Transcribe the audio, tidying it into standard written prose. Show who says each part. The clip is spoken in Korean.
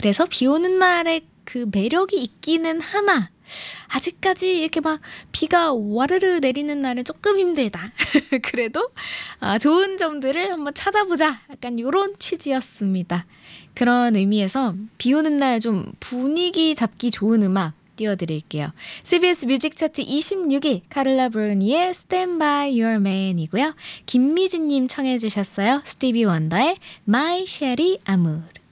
Speaker 1: 그래서 비 오는 날에 그 매력이 있기는 하나 아직까지 이렇게 막 비가 와르르 내리는 날은 조금 힘들다. 그래도 좋은 점들을 한번 찾아보자. 약간 요런 취지였습니다. 그런 의미에서 비 오는 날 좀 분위기 잡기 좋은 음악 띄워드릴게요. CBS 뮤직 차트 26위 카를라 브루니의 Stand By Your Man이고요. 김미진님 청해 주셨어요. 스티비 원더의 My Sherry Amour.